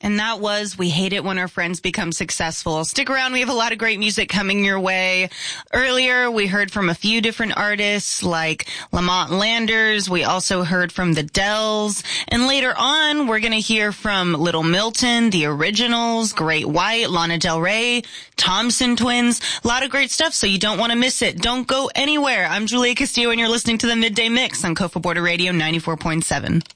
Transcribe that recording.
And that was We Hate It When Our Friends Become Successful. Stick around. We have a lot of great music coming your way. Earlier, we heard from a few different artists like Lamont Landers. We also heard from the Dells. And later on, we're going to hear from Little Milton, The Originals, Great White, Lana Del Rey, Thompson Twins. A lot of great stuff, so you don't want to miss it. Don't go anywhere. I'm Julia Castillo, and you're listening to the Midday Mix on Kofa Border Radio 94.7.